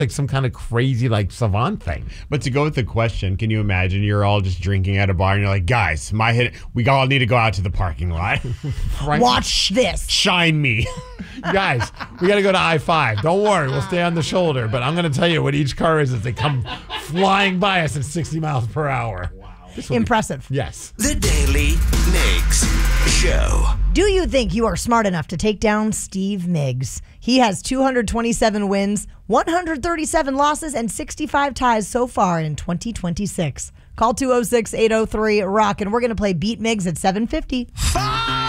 like some kind of crazy like savant thing. But to go with the question, can you imagine you're all just drinking at a bar and you're like, guys, we all need to go out to the parking lot. Right? Watch this. Shine me. Guys, we got to go to I-5. Don't worry, we'll stay on the shoulder. But I'm going to tell you what each car is as they come flying by us at 60 miles per hour. Wow. Impressive. Yes. The Daily Miggs Show. Do you think you are smart enough to take down Steve Miggs? He has 227 wins, 137 losses, and 65 ties so far in 2026. Call 206-803-ROCK, and we're going to play Beat Miggs at 7:50.